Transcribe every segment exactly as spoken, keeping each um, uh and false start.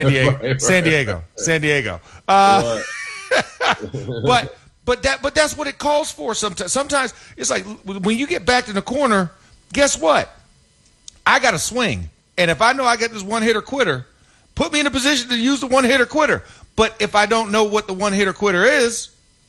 San Diego. Right, right. San Diego. San Diego. Uh, but but that but that's what it calls for sometimes. Sometimes it's like when you get backed in the corner, guess what? I got to swing. And if I know I got this one-hitter quitter, put me in a position to use the one-hitter quitter. But if I don't know what the one-hitter quitter is,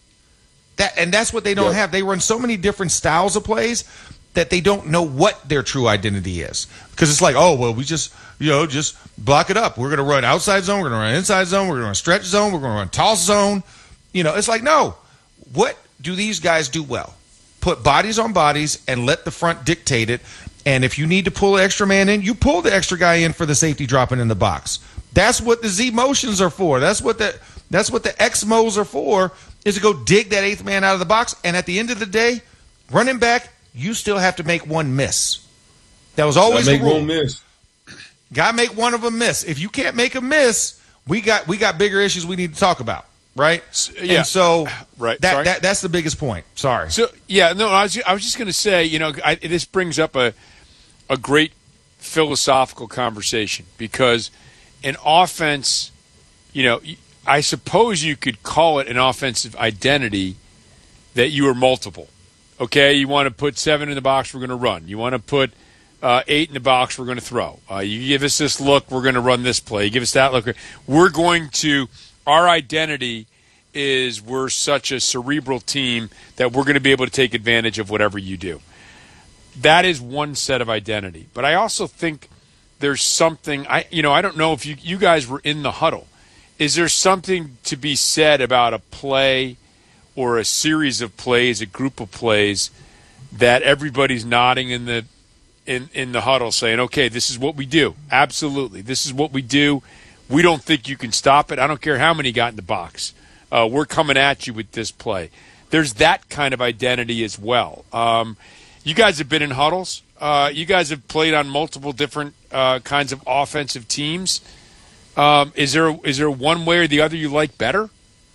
that and that's what they don't yep. have. They run so many different styles of plays that they don't know what their true identity is. Because it's like, oh, well, we just, you know, just block it up. We're going to run outside zone. We're going to run inside zone. We're going to run stretch zone. We're going to run toss zone. You know, it's like, no. What do these guys do well? Put bodies on bodies and let the front dictate it. And if you need to pull an extra man in, you pull the extra guy in for the safety dropping in the box. That's what the Z motions are for. That's what the that's what the X Mos are for, is to go dig that eighth man out of the box. And at the end of the day, running back, you still have to make one miss. That was always make the rule. one miss. Got to make one of them miss. If you can't make a miss, we got we got bigger issues we need to talk about, right? Yeah. And so right. that, Sorry? that that's the biggest point. Sorry. So yeah, no, I was I was just going to say, you know, I, this brings up a a great philosophical conversation, because an offense, you know, I suppose you could call it an offensive identity that you are multiple. Okay, you want to put seven in the box, we're going to run. You want to put uh, eight in the box, we're going to throw. Uh, you give us this look, we're going to run this play. You give us that look, we're going to – our identity is we're such a cerebral team that we're going to be able to take advantage of whatever you do. That is one set of identity. But I also think there's something – I you know, I don't know if you, you guys were in the huddle. Is there something to be said about a play – or a series of plays, a group of plays, that everybody's nodding in the in, in the huddle saying, okay, this is what we do. Absolutely. This is what we do. We don't think you can stop it. I don't care how many got in the box. Uh, we're coming at you with this play. There's that kind of identity as well. Um, you guys have been in huddles. Uh, you guys have played on multiple different uh, kinds of offensive teams. Um, is there is there one way or the other you like better?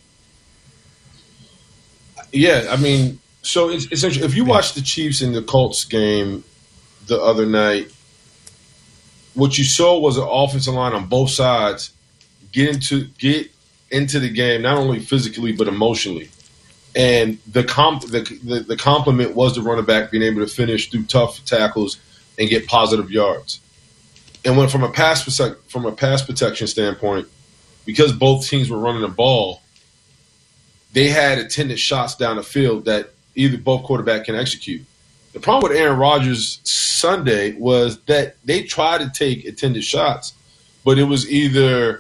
Yeah, I mean, so it's essentially, if you watch the Chiefs and the Colts game the other night, what you saw was an offensive line on both sides get into get into the game, not only physically but emotionally. And the comp the, the the compliment was the running back being able to finish through tough tackles and get positive yards. And when from a pass from a pass protection standpoint, because both teams were running the ball, they had attended shots down the field that either both quarterback can execute. The problem with Aaron Rodgers Sunday was that they tried to take attended shots, but it was either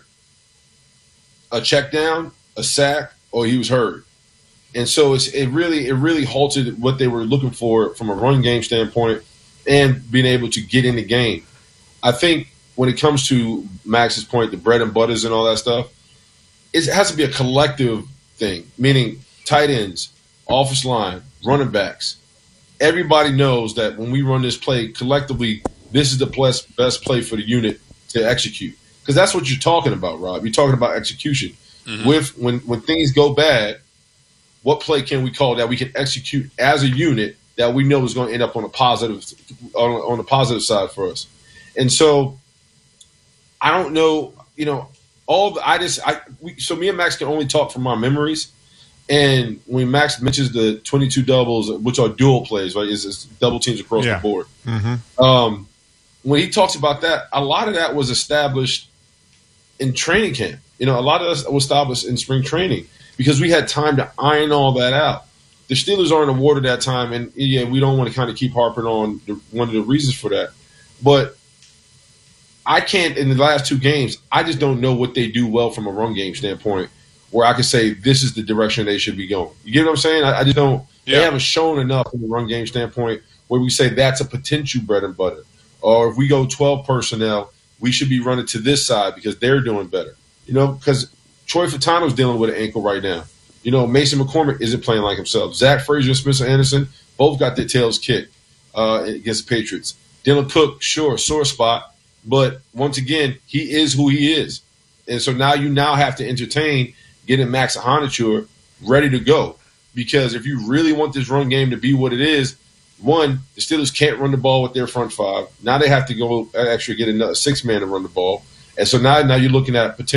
a check down, a sack, or he was hurt. And so it's, it really it really halted what they were looking for from a run game standpoint and being able to get in the game. I think when it comes to Max's point, the bread and butters and all that stuff, it has to be a collective thing, meaning tight ends, offensive line, running backs. Everybody knows that when we run this play collectively, this is the best, best play for the unit to execute. Because that's what you're talking about, Rob. You're talking about execution. Mm-hmm. With when, when things go bad, what play can we call that we can execute as a unit that we know is going to end up on a positive on, on the positive side for us? And so I don't know, you know, all the, I just I we, so me and Max can only talk from our memories. And when Max mentions the twenty-two doubles, which are dual plays, right, it's, it's double teams across yeah. the board. Mm-hmm. Um, when he talks about that, a lot of that was established in training camp. You know, a lot of that was established in spring training because we had time to iron all that out. The Steelers aren't awarded that time, and yeah, we don't want to kind of keep harping on the, one of the reasons for that. But I can't, in the last two games, I just don't know what they do well from a run game standpoint where I could say this is the direction they should be going. You get what I'm saying? I, I just don't yeah. – they haven't shown enough from a run game standpoint where we say that's a potential bread and butter. Or if we go twelve personnel, we should be running to this side because they're doing better. You know, because Troy Fatano's dealing with an ankle right now. You know, Mason McCormick isn't playing like himself. Zach Frazier and Spencer Anderson both got their tails kicked uh, against the Patriots. Dylan Cook, sure, sore spot. But once again, he is who he is. And so now you now have to entertain getting Max Hanature ready to go. Because if you really want this run game to be what it is, one, the Steelers can't run the ball with their front five. Now they have to go actually get another six man to run the ball. And so now, now you're looking at potential.